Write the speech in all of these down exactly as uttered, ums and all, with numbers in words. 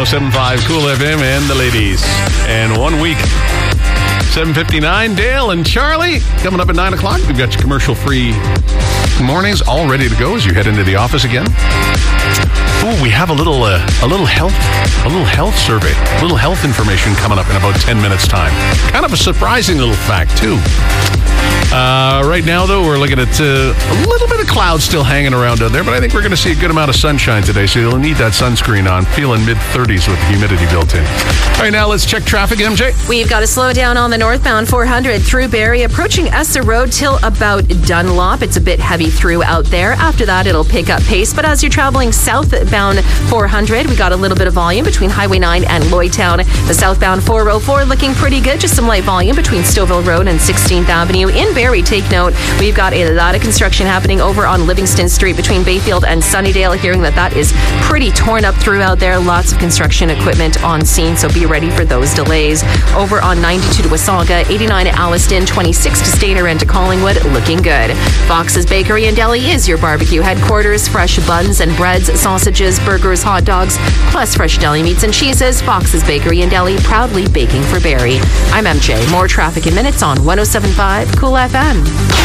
seven point five Cool F M and the ladies. And one week, seven fifty-nine, Dale and Charlie. Coming up at nine o'clock, we've got your commercial-free mornings all ready to go as you head into the office again. Ooh, we have a little uh, a little health a little health survey, a little health information coming up in about ten minutes' time. Kind of a surprising little fact, too. Uh, right now, though, we're looking at uh, a little bit of clouds still hanging around out there, but I think we're going to see a good amount of sunshine today, so you'll need that sunscreen on. Feeling mid-thirties with the humidity built in. All right, now let's check traffic, M J. We've got to slow down on the northbound four hundred through Barrie, approaching Esser Road till about Dunlop. It's a bit heavy through out there. After that, it'll pick up pace, but as you're traveling southbound four hundred, we got a little bit of volume between Highway nine and Lloydtown. The southbound four oh four looking pretty good, just some light volume between Stouffville Road and sixteenth Avenue. In Barrie, take note, we've got a lot of construction happening over on Livingston Street between Bayfield and Sunnydale. Hearing that that is pretty torn up throughout there. Lots of construction equipment on scene, so be ready for those delays. Over on ninety-two to Wasaga, eighty-nine to Alliston, twenty-six to Stainer and to Collingwood, looking good. Fox's Bakery and Deli is your barbecue headquarters. Fresh buns and breads, sausages, burgers, hot dogs, plus fresh deli meats and cheeses. Fox's Bakery and Deli, proudly baking for Barrie. I'm M J. More traffic in minutes on one oh seven point five Cool F M.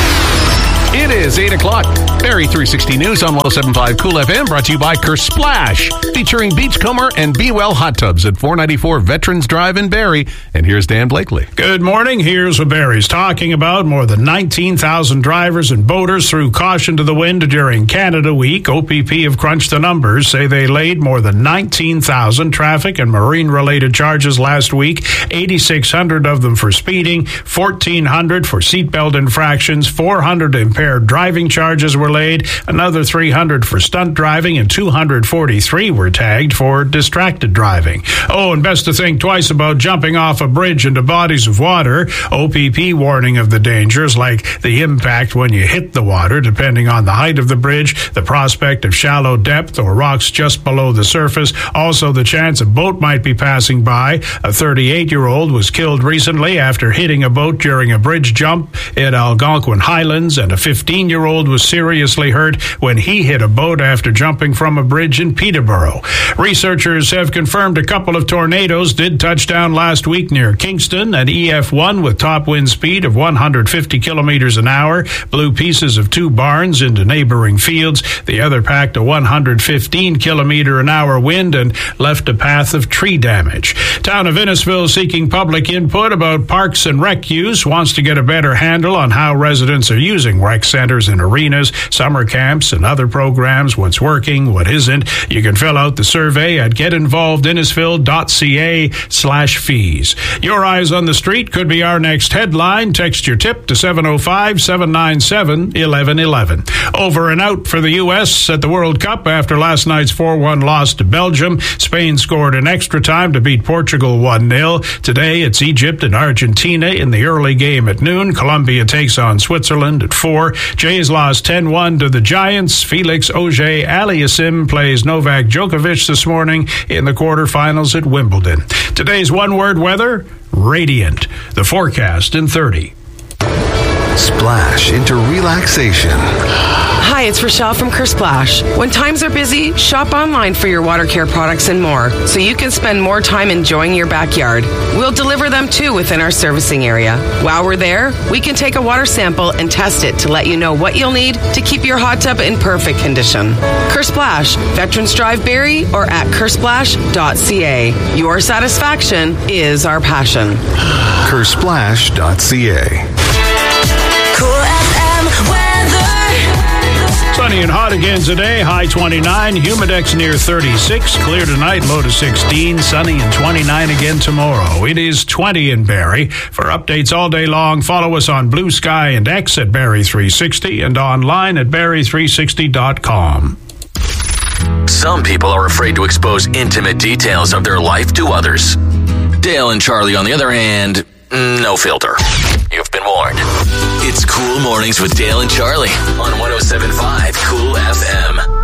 It is eight o'clock. Barrie three sixty News on one oh seven point five Cool F M, brought to you by Kersplash, featuring Beachcomber and Be Well Hot Tubs at four ninety-four Veterans Drive in Barrie. And here's Dan Blakely. Good morning. Here's what Barrie's talking about. More than nineteen thousand drivers and boaters threw caution to the wind during Canada Week. O P P have crunched the numbers, say they laid more than nineteen thousand traffic and marine-related charges last week, eighty-six hundred of them for speeding, fourteen hundred for seatbelt infractions, four hundred impaired driving charges were laid, another three hundred for stunt driving, and two hundred forty-three were tagged for distracted driving. Oh, and best to think twice about jumping off a bridge into bodies of water. O P P warning of the dangers, like the impact when you hit the water, depending on the height of the bridge, the prospect of shallow depth or rocks just below the surface, also the chance a boat might be passing by. A thirty-eight-year-old was killed recently after hitting a boat during a bridge jump at Algonquin Highlands, and a fifteen-year-old was seriously hurt when he hit a boat after jumping from a bridge in Peterborough. Researchers have confirmed a couple of tornadoes did touch down last week near Kingston. An E F one with top wind speed of one hundred fifty kilometers an hour blew pieces of two barns into neighboring fields. The other packed a one hundred fifteen kilometer an hour wind and left a path of tree damage. Town of Innisfil seeking public input about parks and rec use, wants to get a better handle on how residents are using rec centers and arenas, summer camps, and other programs, what's working, what isn't. You can fill out the survey at getinvolvedinnisfil.ca slash fees. Your eyes on the street could be our next headline. Text your tip to seven oh five, seven nine seven, one one one one. Over and out for the U S at the World Cup after last night's four one loss to Belgium. Spain scored in extra time to beat Portugal one nil. Today it's Egypt and Argentina in the early game at noon. Colombia takes on Switzerland at four. Jays lost ten one to the Giants. Felix Auger-Aliassime plays Novak Djokovic this morning in the quarterfinals at Wimbledon. Today's one-word weather, radiant. The forecast in thirty. Splash into relaxation. Hi, it's Rochelle from Kersplash. When times are busy, shop online for your water care products and more, so you can spend more time enjoying your backyard. We'll deliver them too within our servicing area. While we're there, we can take a water sample and test it to let you know what you'll need to keep your hot tub in perfect condition. Kersplash, Veterans Drive Barrie, or at kersplash dot c a. Your satisfaction is our passion. kersplash dot c a. Sunny and hot again today, high twenty-nine, humidex near thirty-six, clear tonight, low to sixteen, sunny and twenty-nine again tomorrow. It is twenty in Barrie. For updates all day long, follow us on Blue Sky and X at Barrie three sixty and online at barrie three sixty dot com. Some people are afraid to expose intimate details of their life to others. Dale and Charlie, on the other hand, no filter. You've been warned. It's Cool Mornings with Dale and Charlie on one oh seven point five Cool F M.